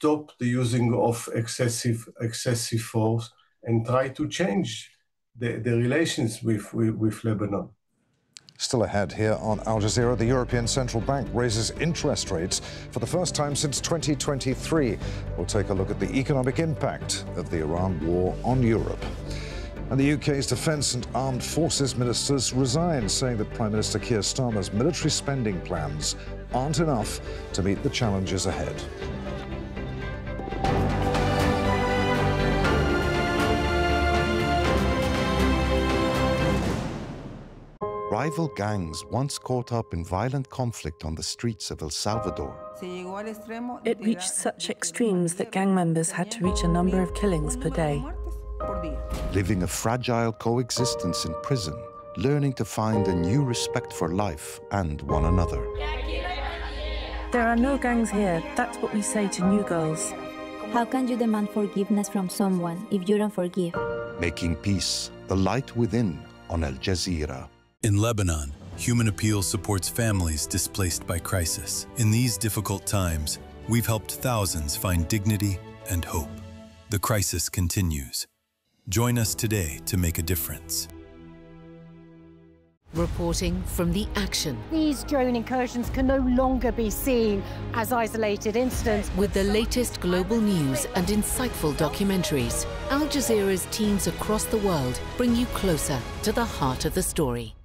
stop the using of excessive force and try to change the relations with Lebanon. Still ahead here on Al Jazeera, the European Central Bank raises interest rates for the first time since 2023. We'll take a look at the economic impact of the Iran war on Europe. And the UK's Defence and Armed Forces ministers resigned, saying that Prime Minister Keir Starmer's military spending plans aren't enough to meet the challenges ahead. Rival gangs once caught up in violent conflict on the streets of El Salvador. It reached such extremes that gang members had to reach a number of killings per day. Living a fragile coexistence in prison, learning to find a new respect for life and one another. There are no gangs here. That's what we say to new girls. How can you demand forgiveness from someone if you don't forgive? Making peace, the light within on Al Jazeera. In Lebanon, Human Appeal supports families displaced by crisis. In these difficult times, we've helped thousands find dignity and hope. The crisis continues. Join us today to make a difference. Reporting from the action. These drone incursions can no longer be seen as isolated incidents. With the latest global news and insightful documentaries, Al Jazeera's teams across the world bring you closer to the heart of the story.